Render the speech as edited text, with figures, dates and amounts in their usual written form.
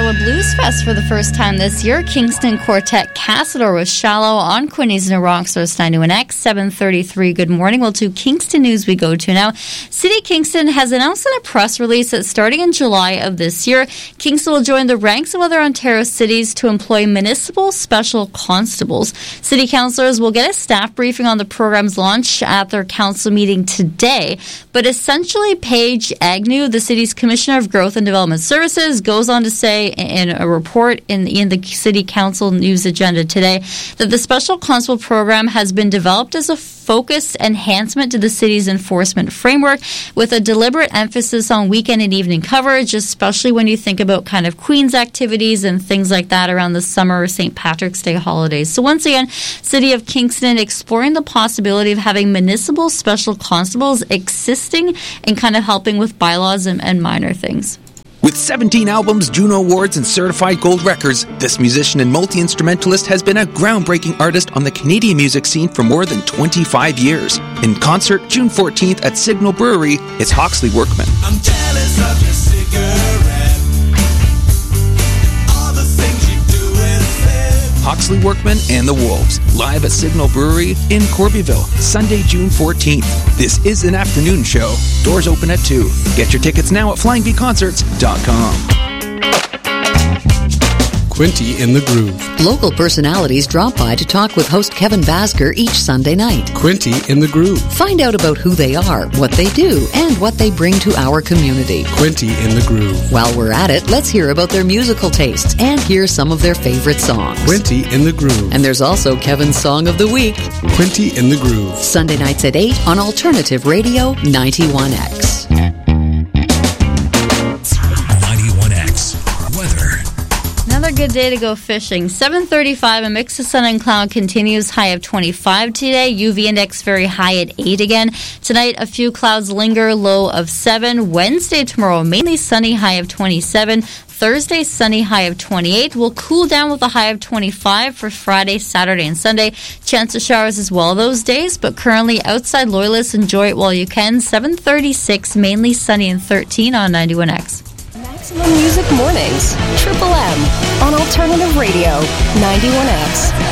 Ottawa Blues Fest for the first time this year. Kingston Quartet Castledor with Shallow on Quinnies and Rock Source 91X, 7:33. Good morning. Well, to Kingston news we go to now. City Kingston has announced in a press release that starting in July of this year, Kingston will join the ranks of other Ontario cities to employ municipal special constables. City councillors will get a staff briefing on the program's launch at their council meeting today. But essentially, Paige Agnew, the city's Commissioner of Growth and Development Services, goes on to say in a report in the City Council news agenda today that the Special Constable program has been developed as a focused enhancement to the city's enforcement framework with a deliberate emphasis on weekend and evening coverage, especially when you think about kind of Queen's activities and things like that around the summer or St. Patrick's Day holidays. So once again, City of Kingston exploring the possibility of having municipal special constables existing and kind of helping with bylaws and minor things. With 17 albums, Juno Awards, and certified gold records, this musician and multi-instrumentalist has been a groundbreaking artist on the Canadian music scene for more than 25 years. In concert, June 14th at Signal Brewery, it's Hawksley Workman. I'm jealous of your cigarette. All the things you do and say. Hawksley Workman and the Wolves, live at Signal Brewery in Corbyville, Sunday, June 14th. This is an afternoon show. Doors open at 2. Get your tickets now at flyingvconcerts.com. Quinty in the Groove. Local personalities drop by to talk with host Kevin Basker each Sunday night. Quinty in the Groove. Find out about who they are, what they do, and what they bring to our community. Quinty in the Groove. While we're at it, let's hear about their musical tastes and hear some of their favorite songs. Quinty in the Groove. And there's also Kevin's Song of the Week. Quinty in the Groove. Sunday nights at 8 on Alternative Radio 91X. 91X. Weather. Another good day to go fishing. 7:35, a mix of sun and cloud continues, high of 25 today. UV index very high at 8 again. Tonight, a few clouds linger, low of 7. Wednesday, tomorrow, mainly sunny, high of 27. Thursday, sunny, high of 28. We'll cool down with a high of 25 for Friday, Saturday, and Sunday. Chance of showers as well those days, but currently outside Loyalists, enjoy it while you can. 7:36, mainly sunny and 13 on 91X. Maximum Music Mornings, Triple M, on Alternative Radio, 91X.